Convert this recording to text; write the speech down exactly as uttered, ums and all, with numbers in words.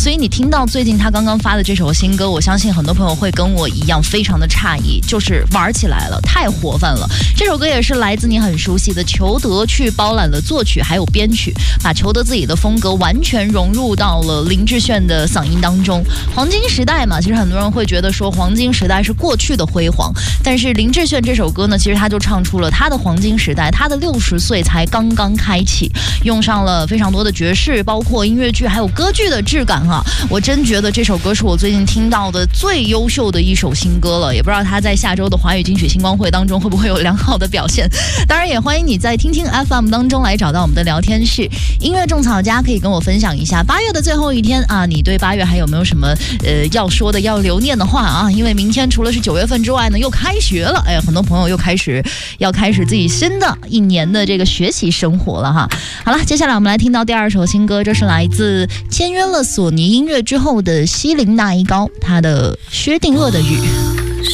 所以你听到最近他刚刚发的这首新歌，我相信很多朋友会跟我一样非常的诧异，就是玩起来了，太活泛了。这首歌也是来自你很熟悉的裘德去包揽了作曲还有编曲，把裘德自己的风格完全融入到了林志炫的嗓音当中。黄金时代嘛，其实很多人会觉得说黄金时代是过去的辉煌，但是林志炫这首歌呢，其实他就唱出了他的黄金时代，他的六十岁才刚刚开启，用上了非常多的爵士，包括音乐剧还有歌剧的质感啊！我真觉得这首歌是我最近听到的最优秀的一首新歌了，也不知道他在下周的华语金曲星光会当中会不会有良好的表现。当然也欢迎你在听听 F M 当中来找到我们的聊天室，音乐种草家可以跟我分享一下八月的最后一天啊，你对八月还有没有什么呃要说的要留念的话啊？因为明天除了是九月份之外呢，又开学了，哎，很多朋友又开始要开始自己新的一年的这个学习生活了哈。好了，接下来我们来听到第二首新歌，这是来自签约了索尼音乐之后的西林娜一高，他的薛定谔的雨。